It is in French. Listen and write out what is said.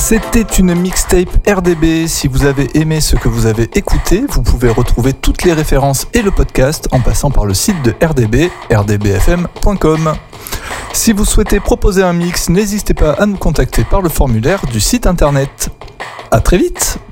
C'était une mixtape RDB. Si vous avez aimé ce que vous avez écouté, vous pouvez retrouver toutes les références et le podcast en passant par le site de RDB, rdbfm.com. Si vous souhaitez proposer un mix, n'hésitez pas à nous contacter par le formulaire du site internet. À très vite!